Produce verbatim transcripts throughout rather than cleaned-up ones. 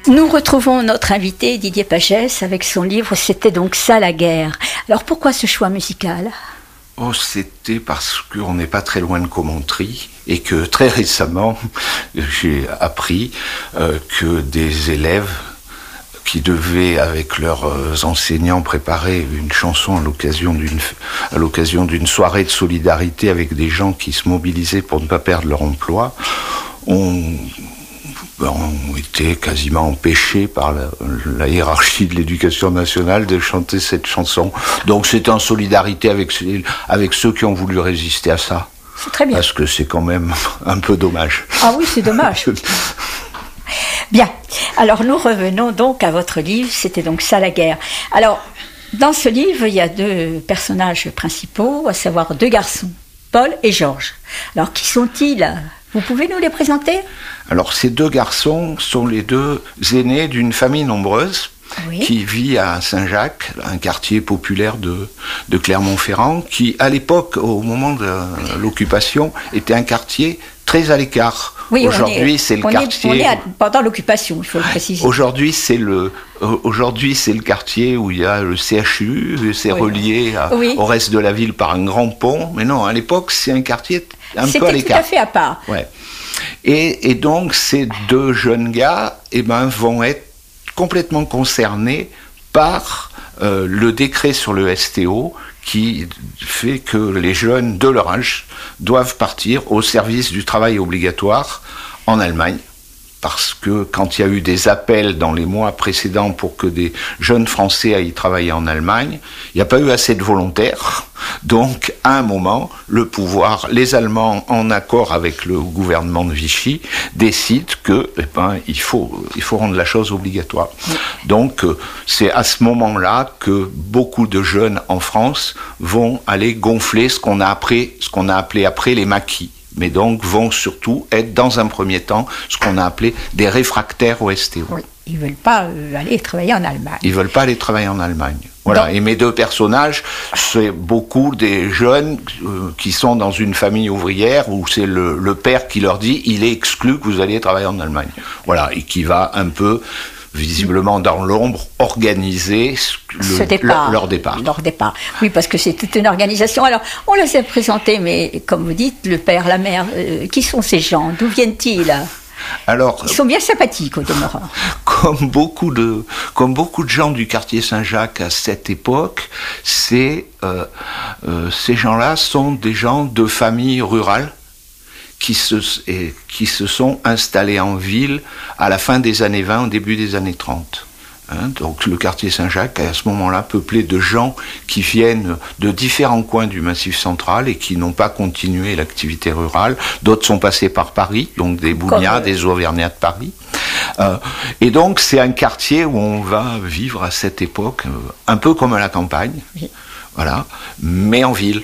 Nous retrouvons notre invité Didier Pagès avec son livre « C'était donc ça la guerre ». Alors pourquoi ce choix musical ? Oh, c'était parce qu'on n'est pas très loin de Commentry et que très récemment, j'ai appris euh, que des élèves qui devaient, avec leurs enseignants, préparer une chanson à l'occasion d'une, à l'occasion d'une soirée de solidarité avec des gens qui se mobilisaient pour ne pas perdre leur emploi, ont... ont été quasiment empêchés par la, la hiérarchie de l'éducation nationale de chanter cette chanson. Donc c'est en solidarité avec, avec ceux qui ont voulu résister à ça. C'est très bien. Parce que c'est quand même un peu dommage. Ah oui, c'est dommage. Bien. Alors nous revenons donc à votre livre, C'était donc ça la guerre. Alors, dans ce livre, il y a deux personnages principaux, à savoir deux garçons, Paul et Georges. Alors, qui sont-ils ? Vous pouvez nous les présenter ? Alors, ces deux garçons sont les deux aînés d'une famille nombreuse, oui, qui vit à Saint-Jacques, un quartier populaire de, de Clermont-Ferrand, qui, à l'époque, au moment de l'occupation, était un quartier très à l'écart. Oui, aujourd'hui, est, c'est le on quartier... Est, on est à, pendant l'occupation, il faut le préciser. Aujourd'hui, c'est le, aujourd'hui, c'est le quartier où il y a le C H U, c'est oui, relié à, oui, au reste de la ville par un grand pont. Mais non, à l'époque, c'est un quartier un C'était peu à l'écart. C'était tout à fait à part. Ouais. Et, et donc, ces deux jeunes gars eh ben, vont être complètement concernés par euh, le décret sur le S T O qui fait que les jeunes de leur âge doivent partir au service du travail obligatoire en Allemagne. Parce que quand il y a eu des appels dans les mois précédents pour que des jeunes Français aillent travailler en Allemagne, il n'y a pas eu assez de volontaires. Donc, à un moment, le pouvoir, les Allemands, en accord avec le gouvernement de Vichy, décident que, eh ben, il faut, il faut rendre la chose obligatoire. Donc, c'est à ce moment-là que beaucoup de jeunes en France vont aller gonfler ce qu'on a appelé, ce qu'on a appelé après les maquis. Mais donc vont surtout être, dans un premier temps, ce qu'on a appelé des réfractaires au S T O. Oui, ils ne veulent pas euh, aller travailler en Allemagne. Ils ne veulent pas aller travailler en Allemagne. Voilà. Donc, et mes deux personnages, c'est beaucoup des jeunes euh, qui sont dans une famille ouvrière où c'est le, le père qui leur dit « il est exclu que vous alliez travailler en Allemagne ». Voilà, et qui va un peu... visiblement dans l'ombre, organiser le, départ, leur, leur départ. Leur départ. Oui, parce que c'est toute une organisation. Alors, on les a présentés, mais comme vous dites, le père, la mère, euh, qui sont ces gens ? D'où viennent-ils ? Alors, ils sont bien sympathiques au demeurant. Comme beaucoup de, comme beaucoup de gens du quartier Saint-Jacques à cette époque, c'est, euh, euh, ces gens-là sont des gens de familles rurales, qui se, et, qui se sont installés en ville à la fin des années vingt, au début des années trente. Hein, donc le quartier Saint-Jacques est à ce moment-là peuplé de gens qui viennent de différents coins du Massif central et qui n'ont pas continué l'activité rurale. D'autres sont passés par Paris, donc des Bougnats, Comme... des Auvergnats de Paris. Euh, et donc c'est un quartier où on va vivre à cette époque euh, un peu comme à la campagne, oui, voilà, mais en ville.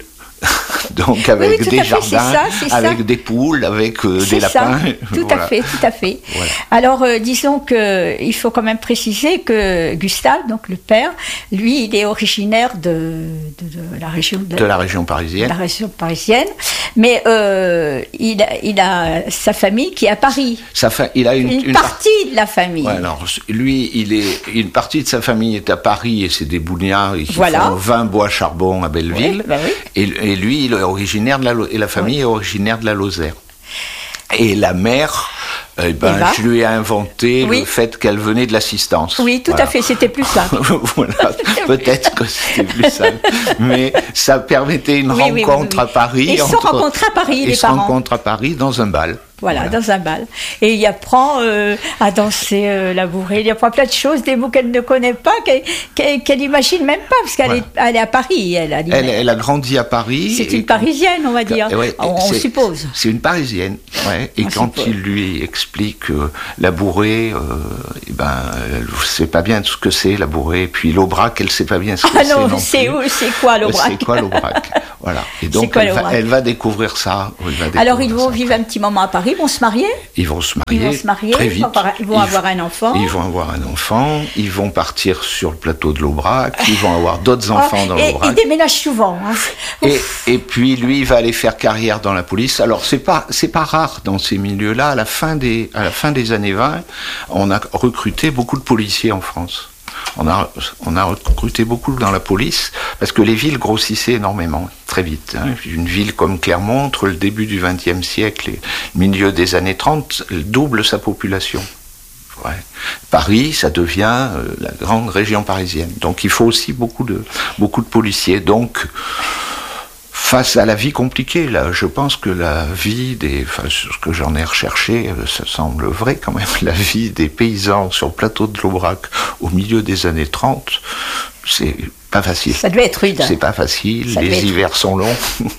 Donc avec oui, oui, des jardins, fait, ça, avec ça. Des poules, avec euh, des lapins. Ça. Tout voilà. à fait, tout à fait. Voilà. Alors euh, disons qu'il faut quand même préciser que Gustave, donc le père, lui, il est originaire de, de, de la région de, de la région parisienne. De la région parisienne, mais euh, il, a, il a sa famille qui est à Paris. Sa fa- il a une, une, une partie par... de la famille. Ouais, alors lui, il est une partie de sa famille est à Paris et c'est des Bougnats qui voilà. font vingt bois charbon à Belleville. Oui, bah oui. Et, et lui, il est originaire de la et la famille oui. est originaire de la Lozère. Et la mère, eh ben, ben. je lui ai inventé oui. le fait qu'elle venait de l'assistance. Oui, tout voilà. à fait, c'était plus simple. Voilà, peut-être que c'était plus simple. Mais ça permettait une oui, rencontre oui, oui, oui. à Paris. Et ils se sont rencontrés à Paris, les ils parents. Ils se rencontrent à Paris dans un bal. Voilà, voilà, dans un bal. Et il apprend euh, à danser euh, la bourrée. Il apprend plein de choses, des mots qu'elle ne connaît pas, qu'elle, qu'elle, qu'elle imagine même pas, parce qu'elle voilà. est, elle est à Paris. Elle a, elle, elle a grandi à Paris. C'est une Parisienne, on va dire. Ouais, on, on suppose. C'est une Parisienne. Ouais. Et on quand suppose. Il lui explique euh, la bourrée, euh, et ben, elle ne sait pas bien ce que c'est la bourrée. Et puis l'aubrac, elle ne sait pas bien ce que ah c'est. non, non c'est, où, c'est quoi l'aubrac ? C'est quoi l'aubrac ? Voilà. Et donc, elle va, elle va découvrir ça. Elle va découvrir Alors, ils vont ça vivre un petit moment à Paris, ils vont se marier. Ils vont se marier, ils vont se marier très vite. Ils vont avoir un enfant. Ils vont avoir un enfant. Ils vont partir sur le plateau de l'Aubrac. Ils vont avoir d'autres enfants oh, dans et, l'Aubrac. Ils déménagent souvent. Hein. Et, et puis, lui, il va aller faire carrière dans la police. Alors, c'est pas, c'est pas rare dans ces milieux-là. À la fin des, à la fin des années vingt, on a recruté beaucoup de policiers en France. On a, on a recruté beaucoup dans la police parce que les villes grossissaient énormément, très vite. Hein. Une ville comme Clermont, entre le début du vingtième siècle et le milieu des années trente, elle double sa population. Ouais. Paris, ça devient euh, la grande région parisienne. Donc il faut aussi beaucoup de, beaucoup de policiers. Donc, face à la vie compliquée, là, je pense que la vie des, enfin, ce que j'en ai recherché, ça semble vrai quand même, la vie des paysans sur le plateau de l'Aubrac au milieu des années trente, c'est pas facile. Ça devait être rude. C'est pas facile, ça les hivers être... sont longs,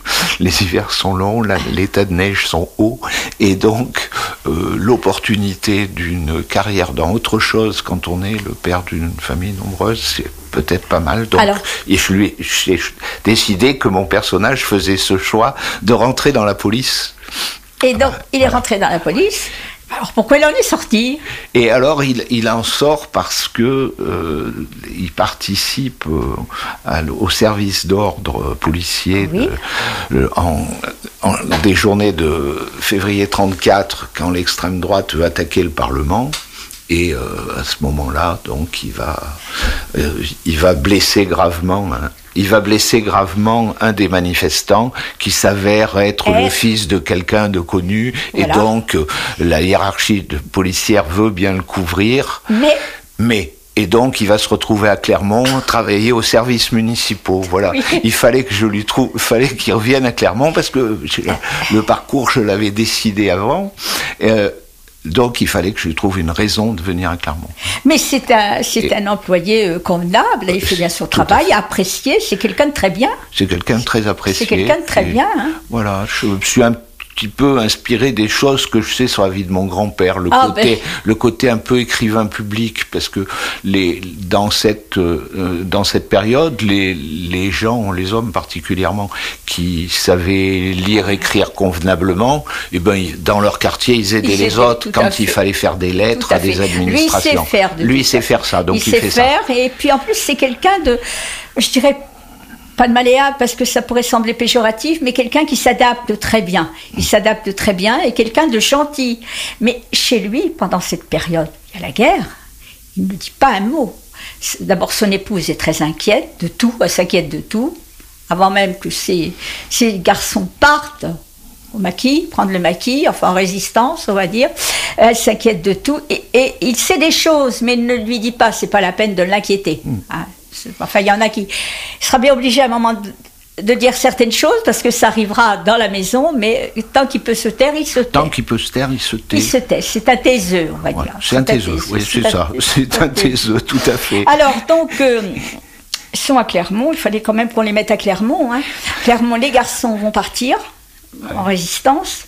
les hivers sont longs, la, les tas de neige sont hauts, et donc euh, l'opportunité d'une carrière dans autre chose quand on est le père d'une famille nombreuse, c'est peut-être pas mal. Donc, Alors, et je lui j'ai décidé que mon personnage faisait ce choix de rentrer dans la police. Et donc, euh, il est voilà. rentré dans la police. Alors, pourquoi il en est sorti ? Et alors, il, il en sort parce que euh, il participe euh, à, au service d'ordre policier oui. de, de, en, en des journées de février trente-quatre, quand l'extrême droite veut attaquer le Parlement. Et euh, à ce moment-là, donc, il va, euh, il va blesser gravement, hein, il va blesser gravement un des manifestants qui s'avère être et... le fils de quelqu'un de connu, voilà. Et donc euh, la hiérarchie de policière veut bien le couvrir, mais, mais et donc il va se retrouver à Clermont, travailler aux services municipaux. Voilà, oui. Il fallait que je lui trouve, fallait qu'il revienne à Clermont parce que le parcours je l'avais décidé avant. Euh, Donc, il fallait que je lui trouve une raison de venir à Clermont. Mais c'est un, c'est et, un employé euh, convenable, il fait bien son travail, apprécié, c'est quelqu'un de très bien. C'est quelqu'un de très apprécié. C'est quelqu'un de très et, bien. Hein. Voilà, je, je suis un petit peu inspiré des choses que je sais sur la vie de mon grand-père, le, ah, côté, ben... le côté un peu écrivain public, parce que les, dans, cette, euh, dans cette période, les, les gens, les hommes particulièrement, qui savaient lire, écrire convenablement, eh ben, dans leur quartier, ils aidaient ils les autres quand il fallait faire des lettres à, à des administrations. Lui, il sait faire, Lui, il sait faire ça, donc il, il fait sait faire, ça. Et puis en plus, c'est quelqu'un de, je dirais, pas de malléable parce que ça pourrait sembler péjoratif, mais quelqu'un qui s'adapte très bien. Il s'adapte très bien et quelqu'un de gentil. Mais chez lui, pendant cette période, il y a la guerre, il ne dit pas un mot. D'abord, son épouse est très inquiète de tout, elle s'inquiète de tout, avant même que ses, ses garçons partent au maquis, prendre le maquis, enfin en résistance, on va dire. Elle s'inquiète de tout et, et il sait des choses, mais il ne lui dit pas, c'est pas la peine de l'inquiéter. Mmh. Hein. Enfin, il y en a qui sera bien obligé à un moment de, de dire certaines choses parce que ça arrivera dans la maison, mais tant qu'il peut se taire, il se tait. Tant qu'il peut se taire, il se tait. Il se tait. C'est un taiseux, on va voilà. dire. C'est, c'est un taiseux, taiseux. Oui, c'est, c'est ça. C'est un taiseux, tout à fait. Alors, donc, euh, ils sont à Clermont. Il fallait quand même qu'on les mette à Clermont. Hein. Clermont, les garçons vont partir ouais. en résistance.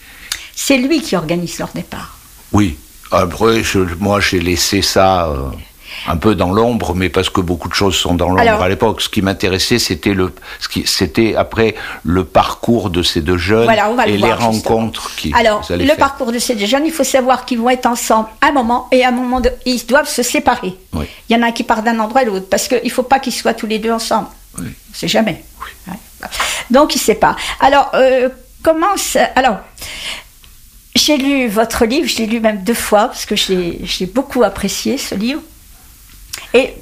C'est lui qui organise leur départ. Oui. Après, je, moi, j'ai laissé ça... Euh... un peu dans l'ombre, mais parce que beaucoup de choses sont dans l'ombre Alors, à l'époque. Ce qui m'intéressait, c'était le, ce qui, c'était après le parcours de ces deux jeunes voilà, et les rencontres qui. Alors, allaient le faire. parcours de ces deux jeunes, il faut savoir qu'ils vont être ensemble à un moment et à un moment de, ils doivent se séparer. Oui. Il y en a un qui part d'un endroit à l'autre parce qu'il ne faut pas qu'ils soient tous les deux ensemble. Oui. On ne sait jamais. Oui. Ouais. Donc, ils se séparent. Alors, euh, comment ça, alors. J'ai lu votre livre, je l'ai lu même deux fois parce que je l'ai, je l'ai beaucoup apprécié ce livre. Et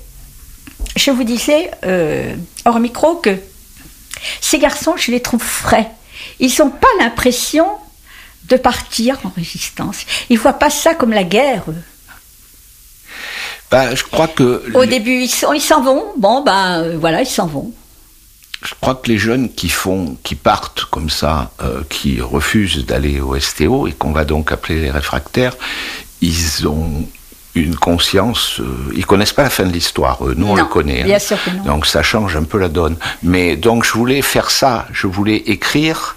je vous disais, euh, hors micro, que ces garçons, je les trouve frais. Ils n'ont pas l'impression de partir en résistance. Ils ne voient pas ça comme la guerre. Ben, je crois que... Au les... début, ils, sont, ils s'en vont. Bon, ben euh, voilà, ils s'en vont. Je crois que les jeunes qui font, qui partent comme ça, euh, qui refusent d'aller au S T O et qu'on va donc appeler les réfractaires, ils ont... une conscience, euh, ils connaissent pas la fin de l'histoire, euh, nous non, on le connaît, bien hein. sûr que non. Donc ça change un peu la donne. Mais donc je voulais faire ça, je voulais écrire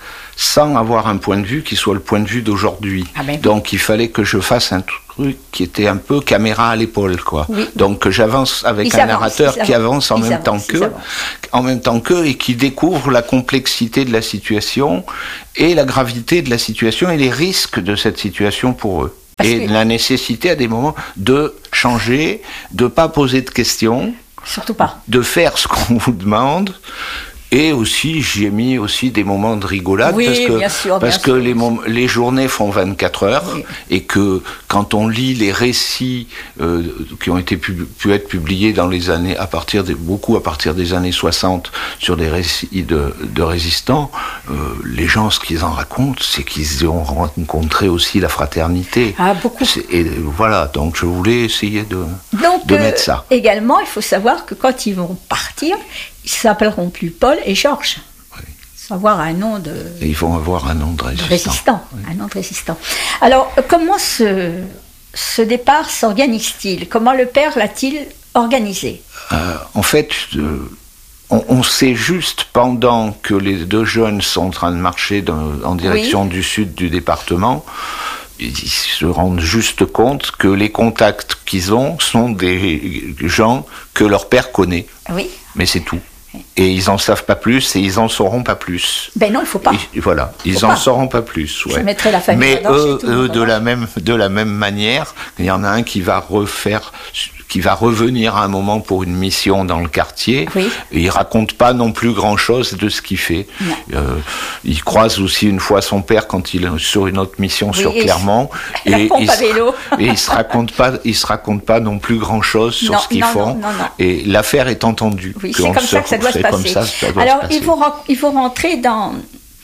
sans avoir un point de vue qui soit le point de vue d'aujourd'hui. Ah ben oui. Donc il fallait que je fasse un truc qui était un peu caméra à l'épaule, quoi. Oui. Donc que j'avance avec Ils un avancent, narrateur ils qui avancent, avance en ils même temps avancent, ils qu'eux, avancent. en même temps qu'eux, et qui découvre la complexité de la situation et la gravité de la situation et les risques de cette situation pour eux. Parce et que... la nécessité à des moments de changer, de pas poser de questions, surtout pas, de faire ce qu'on vous demande. Et aussi, j'y ai mis aussi des moments de rigolade, oui, parce que, bien sûr, parce bien que sûr. les, mom- les journées font vingt-quatre heures, oui. Et que quand on lit les récits euh, qui ont été pu, pu être publiés dans les années, à partir des, beaucoup à partir des années soixante, sur des récits de, de résistants, euh, les gens, ce qu'ils en racontent, c'est qu'ils ont rencontré aussi la fraternité. Ah, beaucoup. C'est, et voilà, donc je voulais essayer de, donc, de euh, mettre ça. Également, il faut savoir que quand ils vont partir, ils ne s'appelleront plus Paul et Georges. Oui. Ils vont avoir un nom de... Et ils vont avoir un nom de résistant. De résistant oui. Un nom de résistant. Alors, comment ce, ce départ s'organise-t-il? Comment le père l'a-t-il organisé? euh, En fait, euh, on, on sait juste pendant que les deux jeunes sont en train de marcher dans, en direction oui. du sud du département, ils se rendent juste compte que les contacts qu'ils ont sont des gens que leur père connaît. Oui. Mais c'est tout. Et ils n'en savent pas plus et ils n'en sauront pas plus. Ben non, il ne faut pas. Et, voilà, ils n'en sauront pas plus. Ouais. Ça mettrait la famille Mais eux, tout, eux de, la même, de la même manière, il y en a un qui va refaire, qui va revenir à un moment pour une mission dans le quartier. Oui. Et il raconte pas non plus grand-chose de ce qu'il fait. Euh, il croise aussi une fois son père quand il est sur une autre mission oui, sur Clermont. Et, et, il, vélo. et il se raconte pas, il se raconte pas non plus grand-chose sur non, ce qu'ils non, font. Non, non, non. Et l'affaire est entendue. Oui, c'est comme ça que ça doit se passer. Ça, ça doit Alors, se passer. Il, faut, il faut rentrer dans...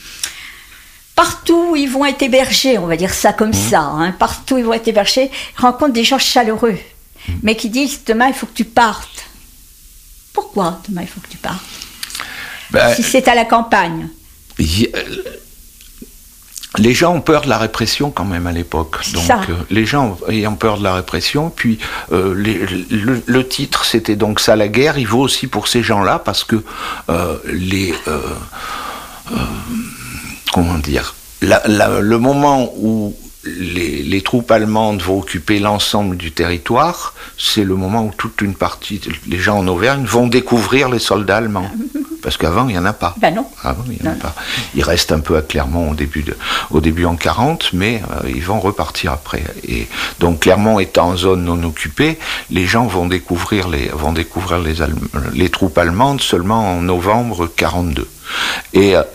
Partout où ils vont être hébergés, on va dire ça comme mmh. ça, hein, partout où ils vont être hébergés, ils rencontrent des gens chaleureux, mmh. mais qui disent, demain, il faut que tu partes. Pourquoi, demain, il faut que tu partes ben, si c'est à la campagne. Y, euh, les gens ont peur de la répression quand même à l'époque. Donc euh, les gens ayant peur de la répression, puis euh, les, le, le titre c'était donc ça la guerre, il vaut aussi pour ces gens-là parce que euh, les euh, euh, comment dire la, la, le moment où les, les troupes allemandes vont occuper l'ensemble du territoire, c'est le moment où toute une partie, les gens en Auvergne vont découvrir les soldats allemands. Parce qu'avant, il n'y en a pas. Ben non. Avant, il n'y en a pas. Ils restent un peu à Clermont au début, de, au début en quarante, mais euh, ils vont repartir après. Et donc Clermont étant en zone non occupée, les gens vont découvrir les, vont découvrir les, Allem- les troupes allemandes seulement en novembre quarante-deux. Et euh,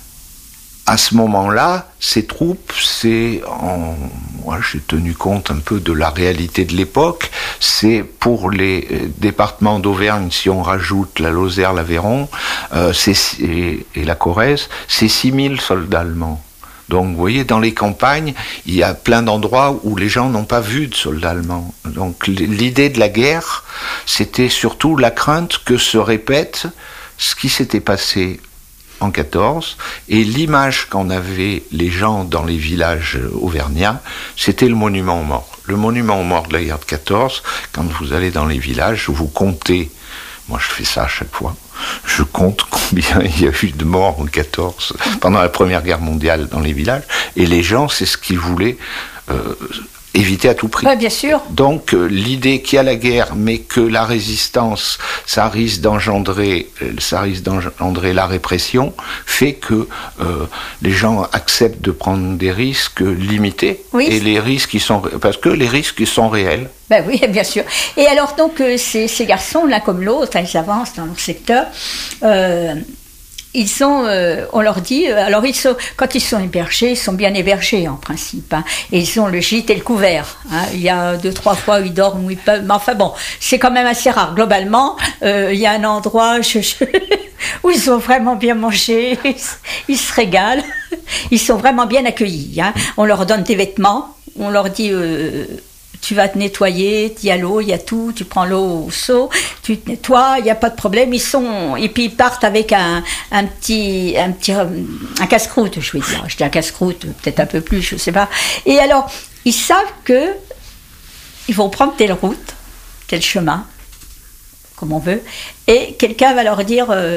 à ce moment-là, ces troupes, c'est, en, moi j'ai tenu compte un peu de la réalité de l'époque, c'est pour les départements d'Auvergne, si on rajoute la Lozère, l'Aveyron euh, c'est, et, et la Corrèze, c'est six mille soldats allemands. Donc vous voyez, dans les campagnes, il y a plein d'endroits où les gens n'ont pas vu de soldats allemands. Donc l'idée de la guerre, c'était surtout la crainte que se répète ce qui s'était passé en quatorze, et l'image qu'en avaient les gens dans les villages auvergnats, c'était le monument aux morts. Le monument aux morts de la guerre de quatorze, quand vous allez dans les villages, vous comptez, moi je fais ça à chaque fois, je compte combien il y a eu de morts en quatorze, pendant la Première Guerre mondiale dans les villages, et les gens, c'est ce qu'ils voulaient euh, éviter à tout prix. Ouais, bien sûr. Donc euh, l'idée qu'il y a la guerre, mais que la résistance, ça risque d'engendrer, ça risque d'engendrer la répression, fait que euh, les gens acceptent de prendre des risques limités. Oui. Et les risques, ils sont, parce que les risques, ils sont réels. Ben oui, bien sûr. Et alors donc euh, ces, ces garçons, l'un comme l'autre, ils avancent dans leur secteur. Euh, Ils sont, euh, on leur dit, euh, alors ils sont, quand ils sont hébergés, ils sont bien hébergés en principe, hein, et ils ont le gîte et le couvert. Hein, il y a deux, trois fois où ils dorment, où ils peuvent, mais enfin bon, c'est quand même assez rare. Globalement, euh, il y a un endroit je, je, où ils ont vraiment bien mangé, ils, ils se régalent, ils sont vraiment bien accueillis. Hein. On leur donne des vêtements, on leur dit... Euh, tu vas te nettoyer, il y a l'eau, il y a tout, tu prends l'eau au seau, tu te nettoies, il n'y a pas de problème, ils sont, et puis ils partent avec un, un petit, un petit, un casse-croûte, je vais dire, je dis un casse-croûte, peut-être un peu plus, je ne sais pas, et alors, ils savent que ils vont prendre telle route, tel chemin, comme on veut, et quelqu'un va leur dire, euh,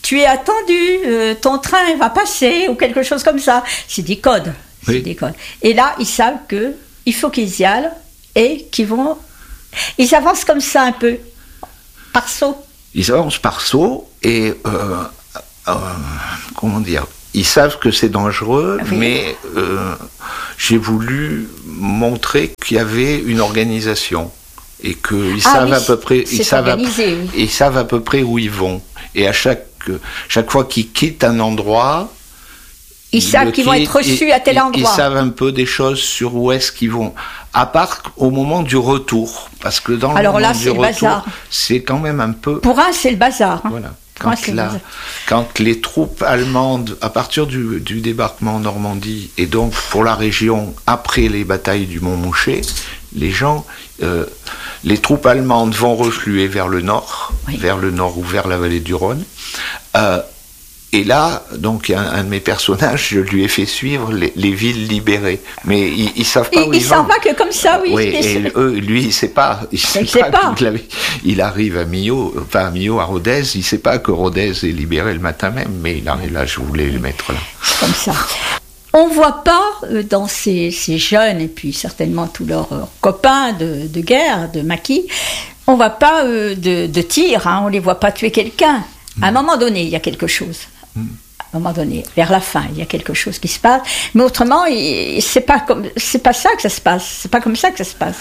tu es attendu, euh, ton train va passer, ou quelque chose comme ça. C'est des codes. C'est Oui. des codes. Et là, ils savent que il faut qu'ils y aillent et qu'ils vont... Ils avancent comme ça un peu, par saut. Ils avancent par saut et, euh, euh, comment dire, ils savent que c'est dangereux, Oui. mais euh, j'ai voulu montrer qu'il y avait une organisation et qu'ils Ah savent oui, à peu près, c'est ils savent à, organisé, oui. ils savent à peu près où ils vont. Et à chaque chaque fois qu'ils quittent un endroit, Ils savent le qu'ils vont quittent être reçus et- à tel et- endroit. Ils savent un peu des choses sur où est-ce qu'ils vont. À part au moment du retour, parce que dans Alors le là, moment c'est du le retour, bazar. c'est quand même un peu. Pour un, c'est le bazar. hein. Voilà. Pour un, Quand, c'est le la- bazar. quand les troupes allemandes, à partir du, du débarquement en Normandie, et donc pour la région après les batailles du Mont-Mouchet, les gens, euh, les troupes allemandes vont refluer vers le nord, Oui. vers le nord ou vers la vallée du Rhône. Euh, et là, donc, un, un de mes personnages, je lui ai fait suivre les, les villes libérées. Mais ils, ils savent pas Il, où il ils s'en vont. va que comme ça, oui. Oui, bien et sûr. eux, lui, il sait pas. Il sait sait pas. qu'il avait- il arrive à Millau, enfin à Millau, à Rodez. Il sait pas que Rodez est libéré le matin même, mais il arrive là. Je voulais le mettre là. Comme ça. On ne voit pas euh, dans ces, ces jeunes, et puis certainement tous leurs euh, copains de, de guerre, de maquis, on ne voit pas euh, de, de tir, hein, on ne les voit pas tuer quelqu'un. À un moment donné, il y a quelque chose. À un moment donné, vers la fin, il y a quelque chose qui se passe. Mais autrement, il- c'est pas comme, c'est pas ça que ça se passe. C'est pas comme ça que ça se passe.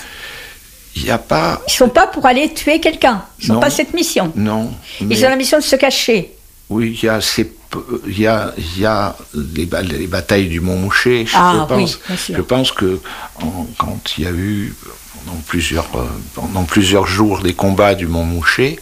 Il n'y a pas. Ils sont pas pour aller tuer quelqu'un. Ils sont Non. pas cette mission. Non. Ils mais- ont la mission de se cacher. Oui, il y a ces peu- il y a, il y a les, ba- les batailles du Mont-Mouchet. Je, Ah, pense, oui, bien sûr. je pense que en- quand il y a eu pendant plusieurs, euh, pendant plusieurs jours des combats du Mont-Mouchet,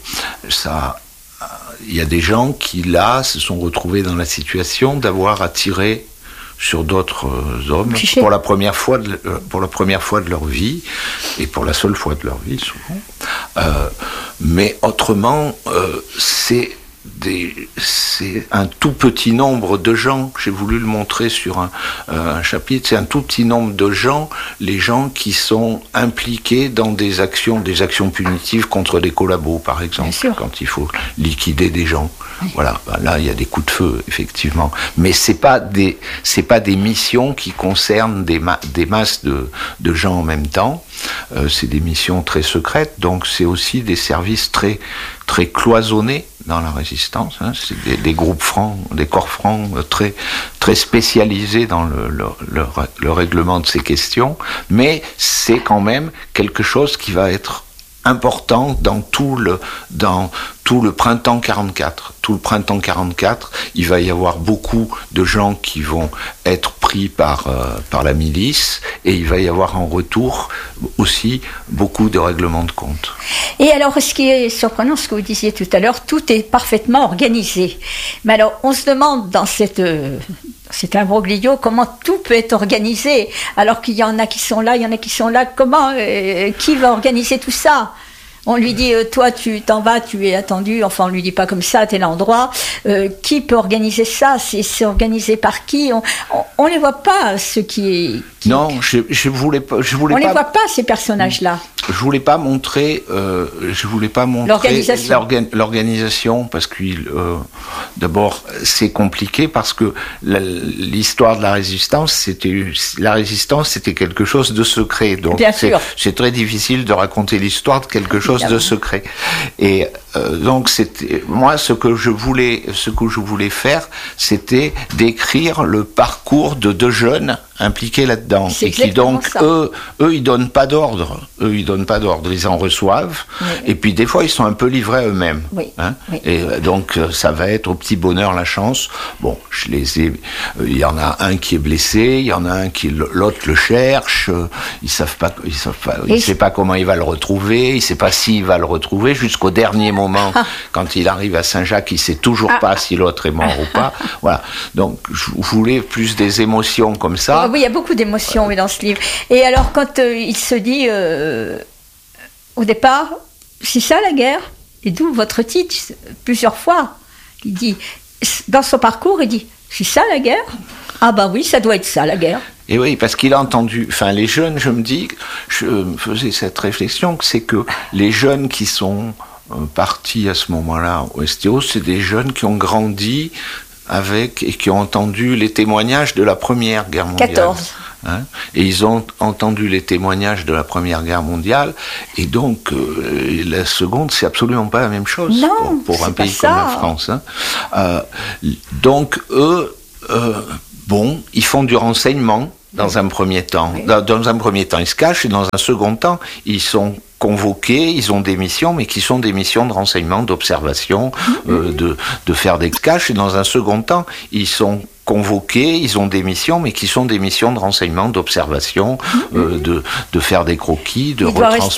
ça, euh, il y a des gens qui là se sont retrouvés dans la situation d'avoir à tirer sur d'autres euh, hommes Cliché. pour la première fois de, euh, pour la première fois de leur vie et pour la seule fois de leur vie souvent. Euh, mais autrement, euh, c'est des, c'est un tout petit nombre de gens. J'ai voulu le montrer sur un, euh, un chapitre. C'est un tout petit nombre de gens, les gens qui sont impliqués dans des actions, des actions punitives contre des collabos, par exemple, Bien sûr. quand il faut liquider des gens. Voilà, ben là il y a des coups de feu effectivement, mais c'est pas des c'est pas des missions qui concernent des ma- des masses de de gens en même temps. Euh, c'est des missions très secrètes, donc c'est aussi des services très très cloisonnés dans la résistance. Hein. C'est des, des groupes francs, des corps francs euh, très très spécialisés dans le, le le le règlement de ces questions, mais c'est quand même quelque chose qui va être important dans tout le dans tout le printemps quarante-quatre. Tout le printemps quarante-quatre, il va y avoir beaucoup de gens qui vont être pris par euh, par la milice et il va y avoir en retour aussi beaucoup de règlements de compte. Et alors, ce qui est surprenant, ce que vous disiez tout à l'heure, tout est parfaitement organisé. Mais alors, on se demande dans cette, euh, cet imbroglio comment tout peut être organisé, alors qu'il y en a qui sont là, il y en a qui sont là. Comment, euh, qui va organiser tout ça ? On lui dit, euh, toi, tu t'en vas, tu es attendu. Enfin, on lui dit pas comme ça, tel endroit. Euh, qui peut organiser ça ? C'est, c'est organisé par qui ? On, on, on les voit pas, ceux qui. qui Non, je, je voulais pas. Je voulais on pas. les voit pas, ces personnages-là. Je voulais pas montrer, euh, je voulais pas montrer L'organisation. l'organ- l'organisation parce que euh, d'abord c'est compliqué parce que la- l'histoire de la résistance c'était la résistance c'était quelque chose de secret donc Bien c'est, sûr. c'est très difficile de raconter l'histoire de quelque chose Évidemment. de secret et euh, donc c'était moi ce que je voulais ce que je voulais faire c'était d'écrire le parcours de deux jeunes impliqués là-dedans C'est et qui exactement donc ça. eux eux ils donnent pas d'ordre eux ils donnent pas d'ordre ils en reçoivent Oui. et puis des fois ils sont un peu livrés à eux-mêmes Oui. hein. Oui. Et euh, donc euh, ça va être au petit bonheur la chance bon je les ai euh, il y en a un qui est blessé il y en a un qui l'autre le cherche euh, ils savent pas ils savent pas Et il sait pas comment il va le retrouver il sait pas s'il va le retrouver jusqu'au dernier moment quand il arrive à Saint-Jacques il sait toujours Ah. pas si l'autre est mort ou pas voilà donc je voulais plus des émotions comme ça. Oui, il y a beaucoup d'émotions oui, dans ce livre. Et alors, quand euh, il se dit, euh, au départ, c'est ça la guerre ? Et d'où votre titre, plusieurs fois. Il dit, dans son parcours, il dit, c'est ça la guerre ? Ah bah oui, ça doit être ça la guerre. Et oui, parce qu'il a entendu, enfin les jeunes, je me dis, je me faisais cette réflexion, que c'est que les jeunes qui sont euh, partis à ce moment-là au S T O, c'est des jeunes qui ont grandi avec et qui ont entendu les témoignages de la Première Guerre mondiale. quatorze. Hein, et ils ont entendu les témoignages de la Première Guerre mondiale, et donc euh, la seconde, c'est absolument pas la même chose non, pour, pour un pays ça. comme la France. Hein. Euh, donc eux, euh, bon, ils font du renseignement dans un premier temps. Oui. Dans, dans un premier temps, ils se cachent, et dans un second temps, ils sont convoqués, ils ont des missions, mais qui sont des missions de renseignement, d'observation, mmh. euh, de, de faire des caches, et dans un second temps, ils sont convoqués, ils ont des missions, mais qui sont des missions de renseignement, d'observation, mmh. euh, de, de faire des croquis, de retransmettre.